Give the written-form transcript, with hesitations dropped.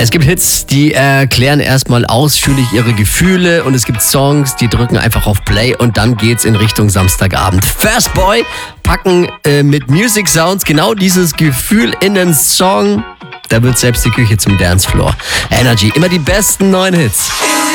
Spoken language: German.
Es gibt Hits, die erklären erstmal ausführlich ihre Gefühle und es gibt Songs, die drücken einfach auf Play und dann geht's in Richtung Samstagabend. First Boy packen mit Music Sounds genau dieses Gefühl in den Song. Da wird selbst die Küche zum Dancefloor. Energy, immer die besten neuen Hits.